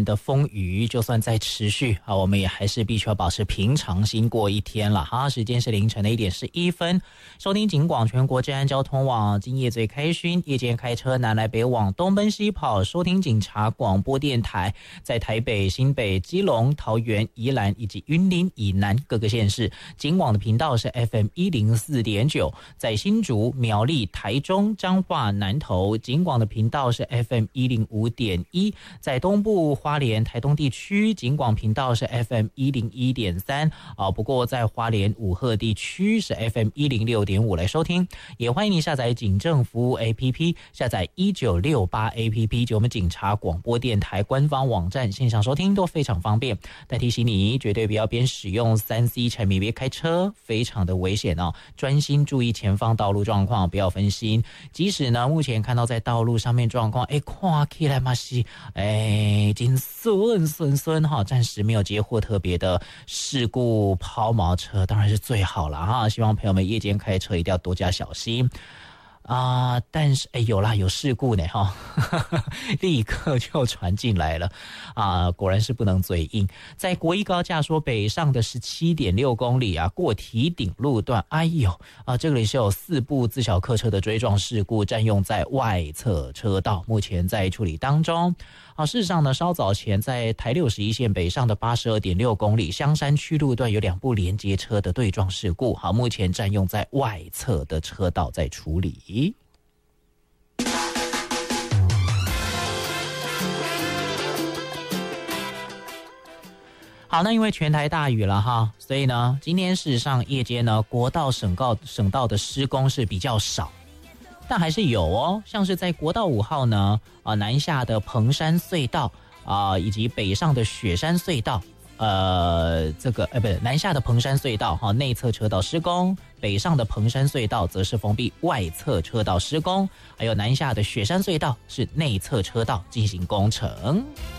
的风雨就算再持续啊，我们也还是必须要保持平常心过一天了。好，时间是凌晨的1点11分，收听警广全国治安交通网，今夜最开勋，夜间开车南来北往，东奔西跑，收听警察广播电台，在台北、新北、基隆、桃园、宜兰以及云林以南各个县市，警广的频道是 FM104.9，在新竹、苗栗、台中、彰化、南投，警广的频道是 FM105.1，在东部花莲、台东地区，警广频道是 FM101.3不过在花莲武鹤地区是 FM106.5 来收听，也欢迎你下载警政服务 APP， 下载1968 APP 就我们警察广播电台官方网站，线上收听都非常方便。但提醒你，绝对不要边使用 3C 产品边开车，非常的危险哦，专心注意前方道路状况，不要分心。即使呢目前看到在道路上面状况看起来嘛是真顺哈，暂时没有接获特别的事故抛锚车，当然是最好了哈。希望朋友们夜间开车一定要多加小心但是有事故呢哈，立刻就传进来了果然是不能嘴硬。在国一高架说北上的 17.6 公里过堤顶路段，这里是有4部自小客车的追撞事故，占用在外侧车道，目前在处理当中。事实上呢，稍早前在台61线北上的 82.6 公里香山区路段有2部连接车的对撞事故，目前占用在外侧的车道在处理。好，那因为全台大雨了哈，所以呢，今天事实上夜间呢，国道省道的施工是比较少，但还是有像是在国道5号呢，南下的彭山隧道以及北上的雪山隧道，南下的彭山隧道内侧车道施工，北上的彭山隧道则是封闭外侧车道施工，还有南下的雪山隧道是内侧车道进行工程。